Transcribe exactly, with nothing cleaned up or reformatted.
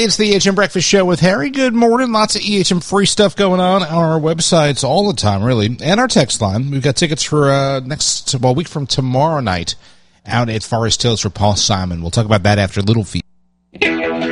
It's the E H M Breakfast Show with Harry. Good morning. Lots of E H M free stuff going on on our websites all the time, really, and our text line. We've got tickets for uh, next, well, a week from tomorrow night out at Forest Hills for Paul Simon. We'll talk about that after Little Feat.